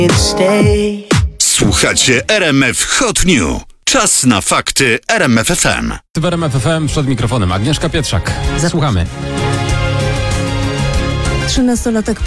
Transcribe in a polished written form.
Słuchacie RMF Hot New. Czas na fakty RMF FM. W RMF FM przed mikrofonem Agnieszka Pietrzak. Słuchamy. 13-latek